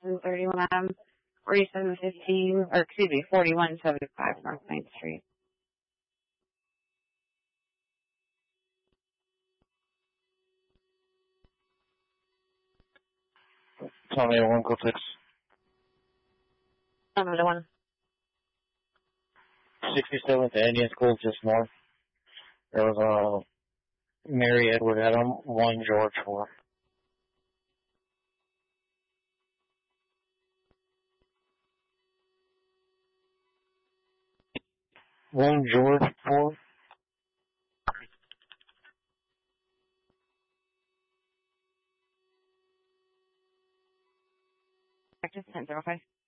31M, 4715, or excuse me, 4175 North 9th Street. Tommy 1 code 6. Another one. 67th Indian School, just north. There was Mary Edward Adam, 1 George 4. 1 George 4. Practice 1005.